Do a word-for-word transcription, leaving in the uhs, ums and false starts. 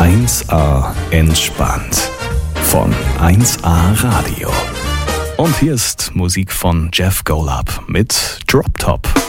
eins A entspannt von eins A Radio. Und hier ist Musik von Jeff Golub mit Drop Top.